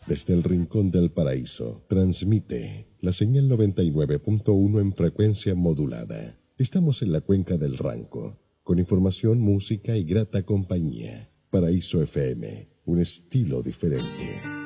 Desde el rincón del paraíso, transmite la señal 99.1 en frecuencia modulada. Estamos en la cuenca del Ranco, con información, música y grata compañía. Paraíso FM, un estilo diferente.